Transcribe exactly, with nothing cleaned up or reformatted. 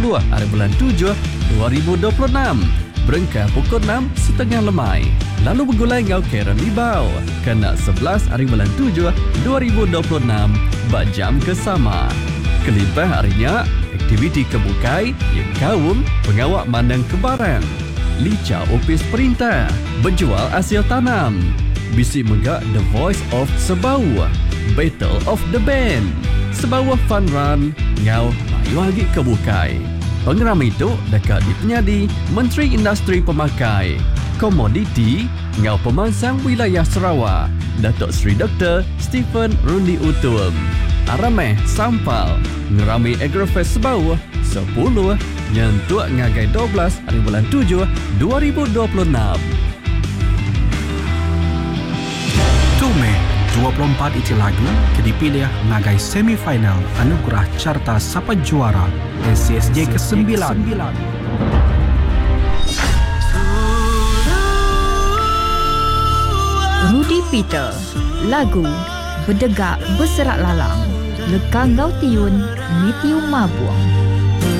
sepuluh hari bulan tujuh dua ribu dua puluh enam. Berengkah pukul enam setengah lemai. Lalu bergulai ngau Karen Libau. Kena sebelas hari bulan tujuh dua ribu dua puluh enam. Bajam kesama. Kelibah harinya, aktiviti kebukai yang kaum pengawak mandang kebaran. Lica opis perintah. Berjual hasil tanam. Bisi megak The Voice of Sebau. Battle of the Band. Sebuah fun run ngau mayu lagi kebukai. Pengeram itu dekat di penyadi Menteri Industri Pemakai Komoditi ngau pemangsang wilayah Sarawak Datuk Seri Doktor Stephen Rundi Utum. Arameh sampal ngerami Agrofest Sebau sepuluh nyentuak ngagai dua belas hari bulan tujuh dua ribu dua puluh enam. Tume dua puluh empat iti lagu ke dipilih ngagai semifinal anugerah carta Sapa Juara S C S J ke sembilan. Rudy Peter, lagu Berdegak Berserak Lalang, Lekang Gau Tiun, Mitiu Mabuang.